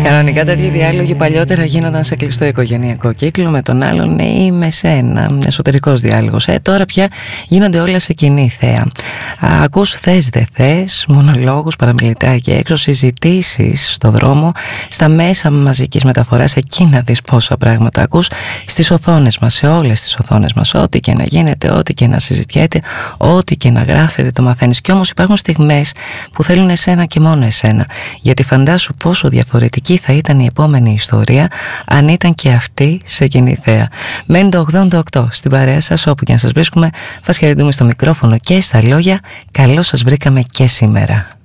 Κανονικά τέτοιοι διάλογοι παλιότερα γίνονταν σε κλειστό οικογενειακό κύκλο, με τον άλλον ή με σένα, εσωτερικός διάλογος. Τώρα πια γίνονται όλα σε κοινή θέα. Ακούς θες δε θες, μονολόγους, παραμιλητά εκεί έξω, συζητήσεις στο δρόμο, στα μέσα μαζικής μεταφοράς, εκεί να δεις πόσα πράγματα ακούς, στις οθόνες μας, σε όλες τις οθόνες μας. Ό,τι και να γίνεται, ό,τι και να συζητιέται, ό,τι και να γράφεται, το μαθαίνεις. Κι όμως υπάρχουν στιγμές που θέλουν εσένα και μόνο εσένα. Γιατί φαντάσου πόσο διαφορετική θα ήταν η επόμενη ιστορία αν ήταν και αυτή σε κοινή θέα. Μένει το 88 στην παρέα σας, όπου και αν σας βρίσκουμε. Σας χαιρετούμε στο μικρόφωνο και στα λόγια. Καλώς σας βρήκαμε και σήμερα.